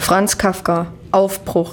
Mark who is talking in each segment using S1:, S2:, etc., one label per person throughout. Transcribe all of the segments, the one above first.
S1: Franz Kafka, Aufbruch,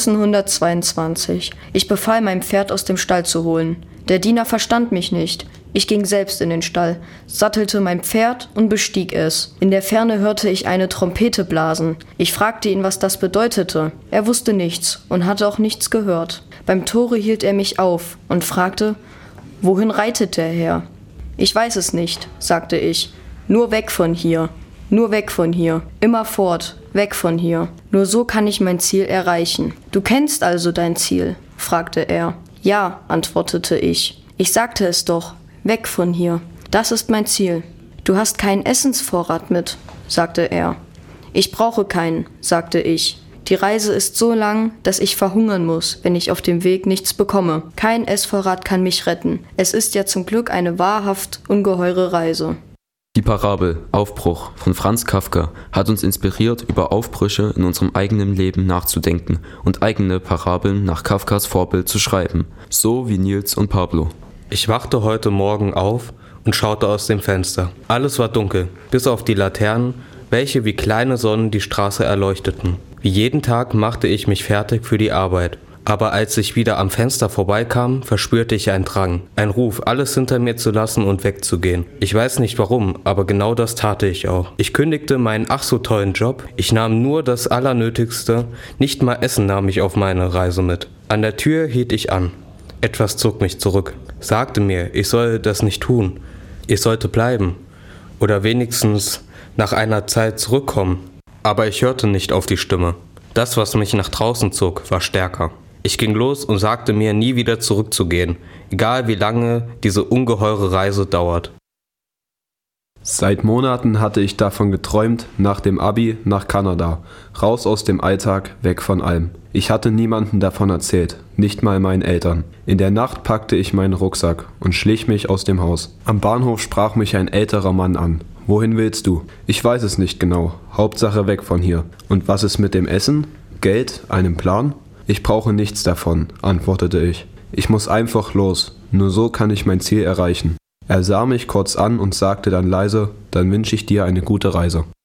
S1: 1922. Ich befahl, mein Pferd aus dem Stall zu holen. Der Diener verstand mich nicht. Ich ging selbst in den Stall, sattelte mein Pferd und bestieg es. In der Ferne hörte ich eine Trompete blasen. Ich fragte ihn, was das bedeutete. Er wusste nichts und hatte auch nichts gehört. Beim Tore hielt er mich auf und fragte, wohin reitet der Herr? Ich weiß es nicht, sagte ich. Nur weg von hier. Nur weg von hier. Immer fort. Weg von hier. Nur so kann ich mein Ziel erreichen. Du kennst also dein Ziel? Fragte er. Ja, antwortete ich. Ich sagte es doch. Weg von hier. Das ist mein Ziel. Du hast keinen Essensvorrat mit, sagte er. Ich brauche keinen, sagte ich. Die Reise ist so lang, dass ich verhungern muss, wenn ich auf dem Weg nichts bekomme. Kein Essvorrat kann mich retten. Es ist ja zum Glück eine wahrhaft ungeheure Reise.
S2: Die Parabel Aufbruch von Franz Kafka hat uns inspiriert, über Aufbrüche in unserem eigenen Leben nachzudenken und eigene Parabeln nach Kafkas Vorbild zu schreiben, so wie Nils und Pablo.
S3: Ich wachte heute Morgen auf und schaute aus dem Fenster. Alles war dunkel, bis auf die Laternen, welche wie kleine Sonnen die Straße erleuchteten. Wie jeden Tag machte ich mich fertig für die Arbeit. Aber als ich wieder am Fenster vorbeikam, verspürte ich einen Drang, einen Ruf, alles hinter mir zu lassen und wegzugehen. Ich weiß nicht warum, aber genau das tat ich auch. Ich kündigte meinen ach so tollen Job, ich nahm nur das Allernötigste, nicht mal Essen nahm ich auf meine Reise mit. An der Tür hielt ich an. Etwas zog mich zurück, sagte mir, ich soll das nicht tun, ich sollte bleiben oder wenigstens nach einer Zeit zurückkommen. Aber ich hörte nicht auf die Stimme. Das, was mich nach draußen zog, war stärker. Ich ging los und sagte mir, nie wieder zurückzugehen, egal wie lange diese ungeheure Reise dauert.
S4: Seit Monaten hatte ich davon geträumt, nach dem Abi nach Kanada, raus aus dem Alltag, weg von allem. Ich hatte niemandem davon erzählt, nicht mal meinen Eltern. In der Nacht packte ich meinen Rucksack und schlich mich aus dem Haus. Am Bahnhof sprach mich ein älterer Mann an. Wohin willst du? Ich weiß es nicht genau, Hauptsache weg von hier. Und was ist mit dem Essen? Geld? Einem Plan? Ich brauche nichts davon, antwortete ich. Ich muss einfach los, nur so kann ich mein Ziel erreichen. Er sah mich kurz an und sagte dann leise, dann wünsche ich dir eine gute Reise.